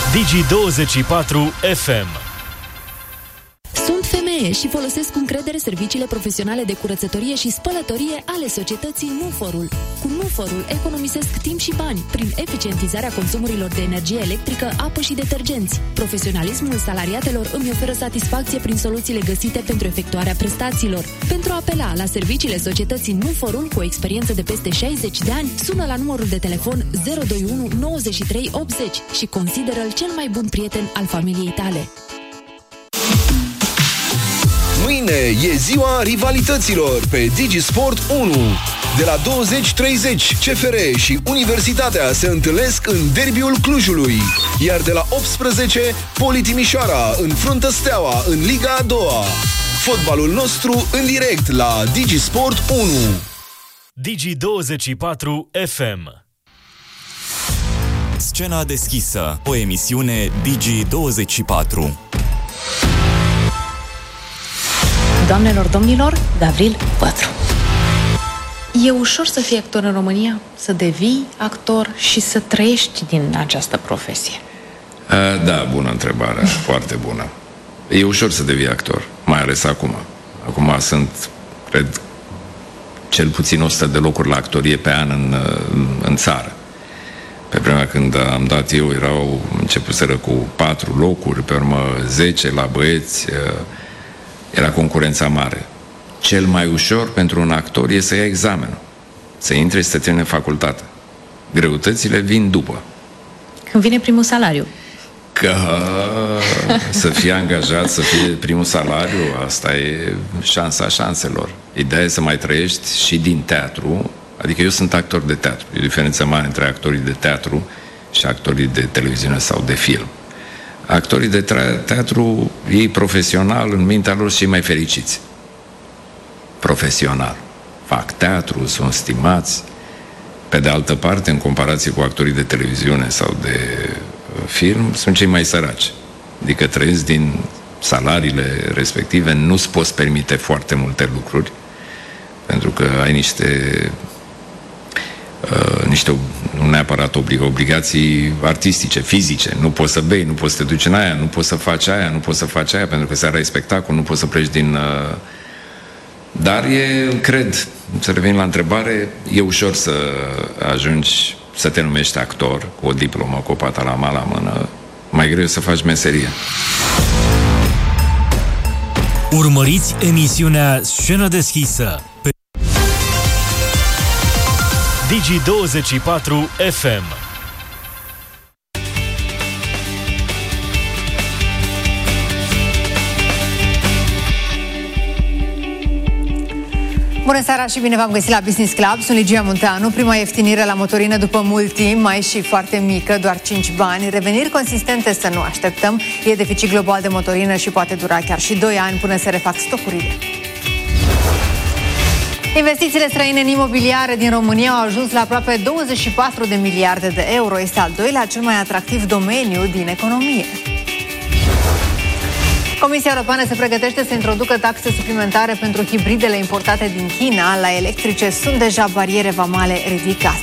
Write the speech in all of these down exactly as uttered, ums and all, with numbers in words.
Digi douăzeci și patru F M. Sunt femeie și folosesc cu încredere serviciile profesionale de curățătorie și spălătorie ale societății Nuforul. Cu Nuforul economisesc timp și bani prin eficientizarea consumurilor de energie electrică, apă și detergenți. Profesionalismul salariatelor îmi oferă satisfacție prin soluțiile găsite pentru efectuarea prestațiilor. Pentru a apela la serviciile societății Nuforul cu o experiență de peste șaizeci de ani, sună la numărul de telefon zero doi unu nouăzeci și trei optzeci și consideră-l cel mai bun prieten al familiei tale. Mâine e ziua rivalităților pe DigiSport unu. De la douăzeci treizeci, C F R și Universitatea se întâlnesc în derbiul Clujului. Iar de la optsprezece, Poli Timișoara înfruntă Steaua în Liga a doua. Fotbalul nostru în direct la DigiSport unu. Digi douăzeci și patru F M. Scena deschisă, o emisiune Digi douăzeci și patru. Doamnelor, domnilor, Gavril Pătru. E ușor să fii actor în România? Să devii actor și să trăiești din această profesie? A, da, bună întrebare, foarte bună. E ușor să devii actor, mai ales acum. Acum sunt, cred, cel puțin o sută de locuri la actorie pe an în, în țară. Pe vremea când am dat eu, erau începuseră cu patru locuri, pe urmă zece la băieți. Era concurența mare. Cel mai ușor pentru un actor e să ia examenul, să intre și să termine facultatea. Greutățile vin după. Când vine primul salariu. Că să fie angajat, să fie primul salariu, asta e șansa șanselor. Ideea e să mai trăiești și din teatru. Adică eu sunt actor de teatru. E o diferență mare între actorii de teatru și actorii de televiziune sau de film. Actorii de teatru, ei profesional, în mintea lor, și mai fericiți. Profesional. Fac teatru, sunt stimați. Pe de altă parte, în comparație cu actorii de televiziune sau de film, sunt cei mai săraci. Adică trăiesc din salariile respective, nu-ți poți permite foarte multe lucruri, pentru că ai niște... Uh, niște, nu neapărat oblig, obligații artistice, fizice. Nu poți să bei, nu poți să te duci în aia, nu poți să faci aia, nu poți să faci aia, pentru că seara e spectacol, nu poți să pleci din... Uh... Dar e, cred, să revin la întrebare, e ușor să ajungi să te numești actor cu o diplomă, cu o patalama la mână. Mai greu să faci meserie. Urmăriți emisiunea Scenă deschisă pe Digi douăzeci și patru F M. Bună seara și bine v-am găsit la Business Club. Sunt Ligia Munteanu. Prima ieftinire la motorină după mult timp, mai și foarte mică, doar cinci bani. Reveniri consistente să nu așteptăm. E deficit global de motorină și poate dura chiar și doi ani până se refac stocurile. Investițiile străine în imobiliare din România au ajuns la aproape douăzeci și patru de miliarde de euro. Este al doilea cel mai atractiv domeniu din economie. Comisia Europeană se pregătește să introducă taxe suplimentare pentru hibridele importate din China. La electrice sunt deja bariere vamale ridicate.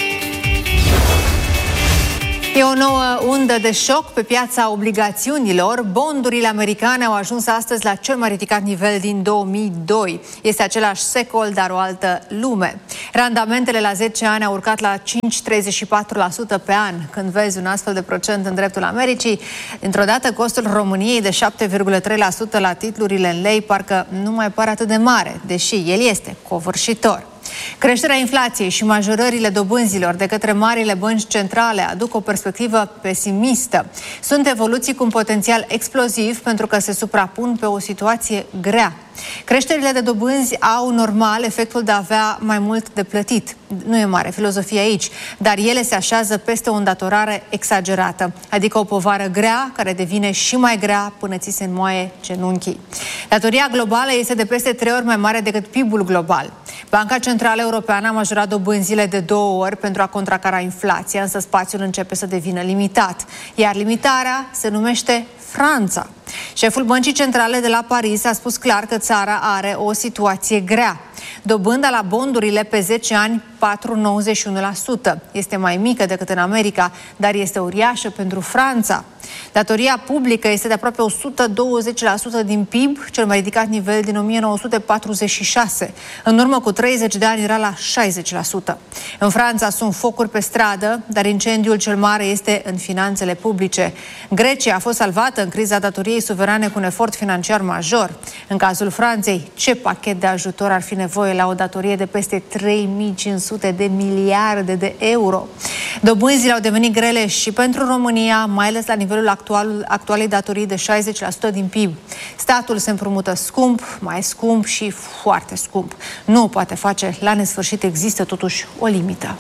E o nouă undă de șoc pe piața obligațiunilor. Bondurile americane au ajuns astăzi la cel mai ridicat nivel din două mii doi. Este același secol, dar o altă lume. Randamentele la zece ani au urcat la cinci virgulă treizeci și patru la sută pe an. Când vezi un astfel de procent în dreptul Americii, dintr-o dată costul României de șapte virgulă trei la sută la titlurile în lei parcă nu mai pare atât de mare, deși el este covârșitor. Creșterea inflației și majorările dobânzilor de către marile bănci centrale aduc o perspectivă pesimistă. Sunt evoluții cu un potențial exploziv pentru că se suprapun pe o situație grea. Creșterile de dobânzi au normal efectul de a avea mai mult de plătit. Nu e mare filozofie aici, dar ele se așează peste o îndatorare exagerată, adică o povară grea care devine și mai grea până ți se înmoaie genunchii. Datoria globală este de peste trei ori mai mare decât P I B-ul global. Banca Centrală Europeană a majorat dobânzile de două ori pentru a contracara inflația, însă spațiul începe să devină limitat, iar limitarea se numește Franța. Șeful Băncii Centrale de la Paris a spus clar că țara are o situație grea. Dobânda la bondurile pe zece ani patru virgulă nouăzeci și unu la sută. Este mai mică decât în America, dar este uriașă pentru Franța. Datoria publică este de aproape o sută douăzeci la sută din P I B, cel mai ridicat nivel din o mie nouă sute patruzeci și șase. În urmă cu treizeci de ani era la șaizeci la sută. În Franța sunt focuri pe stradă, dar incendiul cel mare este în finanțele publice. Grecia a fost salvată în criza datoriei suverane cu un efort financiar major. În cazul Franței, ce pachet de ajutor ar fi nevoie la o datorie de peste trei mii cinci sute de miliarde de euro? Dobânzile au devenit grele și pentru România, mai ales la nivelul actual, actualei datorii de șaizeci la sută din P I B. Statul se împrumută scump, mai scump și foarte scump. Nu o poate face la nesfârșit, există totuși o limită.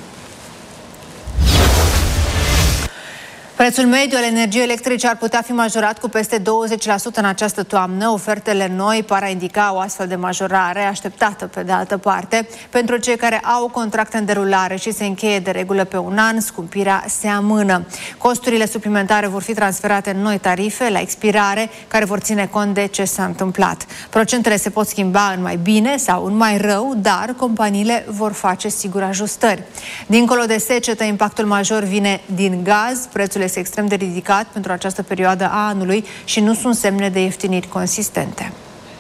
Prețul mediu al energiei electrice ar putea fi majorat cu peste douăzeci la sută în această toamnă. Ofertele noi par a indica o astfel de majorare, așteptată pe de altă parte. Pentru cei care au contracte în derulare și se încheie de regulă pe un an, scumpirea se amână. Costurile suplimentare vor fi transferate în noi tarife la expirare, care vor ține cont de ce s-a întâmplat. Procentele se pot schimba în mai bine sau în mai rău, dar companiile vor face sigur ajustări. Dincolo de secetă, impactul major vine din gaz. Prețul este extrem de ridicat pentru această perioadă a anului și nu sunt semne de ieftiniri consistente.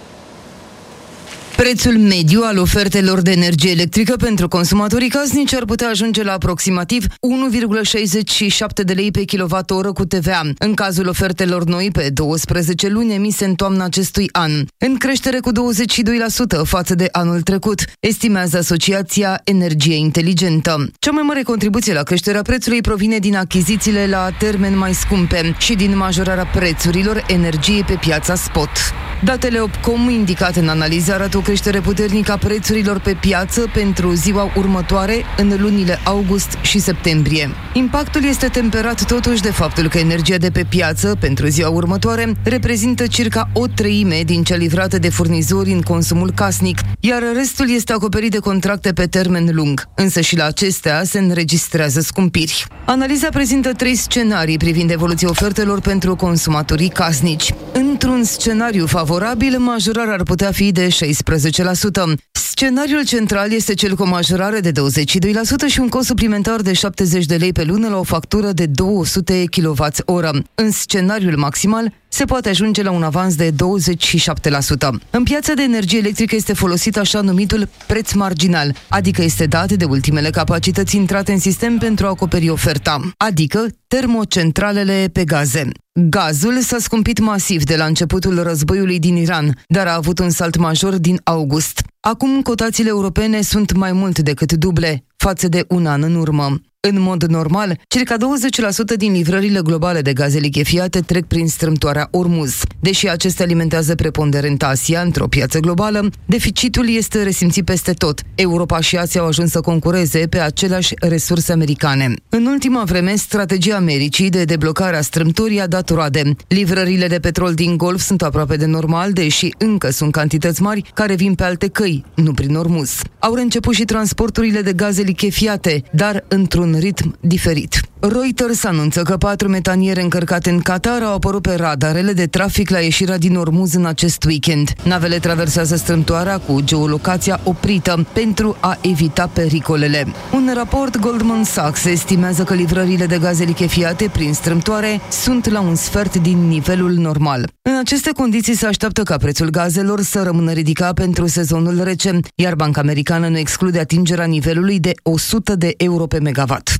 Prețul mediu al ofertelor de energie electrică pentru consumatorii casnici ar putea ajunge la aproximativ unu virgulă șaizeci și șapte de lei pe kilowattoră cu T V A, în cazul ofertelor noi pe douăsprezece luni emise în toamna acestui an, în creștere cu douăzeci și doi la sută față de anul trecut, estimează Asociația Energie Inteligentă. Cea mai mare contribuție la creșterea prețului provine din achizițiile la termen mai scumpe și din majorarea prețurilor energiei pe piața spot. Datele Opcom indicate în analiză arată o creștere puternică a prețurilor pe piață pentru ziua următoare, în lunile august și septembrie. Impactul este temperat totuși de faptul că energia de pe piață pentru ziua următoare reprezintă circa o treime din cea livrată de furnizori în consumul casnic, iar restul este acoperit de contracte pe termen lung. Însă și la acestea se înregistrează scumpiri. Analiza prezintă trei scenarii privind evoluția ofertelor pentru consumatorii casnici. Într-un scenariu favorabil, majorarea ar putea fi de șaisprezece la sută. Scenariul central este cel cu o majorare de douăzeci și doi la sută și un cost suplimentar de șaptezeci de lei pe lună la o factură de două sute kilowatts-oră. În scenariul maximal, se poate ajunge la un avans de douăzeci și șapte la sută. În piața de energie electrică este folosit așa numitul preț marginal, adică este dat de ultimele capacități intrate în sistem pentru a acoperi oferta, adică termocentralele pe gaze. Gazul s-a scumpit masiv de la începutul războiului din Iran, dar a avut un salt major din august. Acum cotațiile europene sunt mai mult decât duble față de un an în urmă. În mod normal, circa douăzeci la sută din livrările globale de gaze lichefiate trec prin strâmtoarea Ormuz. Deși acestea alimentează preponderent Asia într-o piață globală, deficitul este resimțit peste tot. Europa și Asia au ajuns să concureze pe aceleași resurse americane. În ultima vreme, strategia Americii de deblocare a strâmtorii a dat roade. Livrările de petrol din Golf sunt aproape de normal, deși încă sunt cantități mari care vin pe alte căi, nu prin Ormuz. Au reînceput și transporturile de gaze lichefiate, dar într-un ritm diferit. Reuters anunță că patru metaniere încărcate în Qatar au apărut pe radarele de trafic la ieșirea din Ormuz în acest weekend. Navele traversează strâmtoarea cu geolocația oprită pentru a evita pericolele. Un raport Goldman Sachs estimează că livrările de gaze lichefiate prin strâmtoare sunt la un sfert din nivelul normal. În aceste condiții se așteaptă ca prețul gazelor să rămână ridicat pentru sezonul rece, iar Banca Americană nu exclude atingerea nivelului de o sută de euro pe megawatt.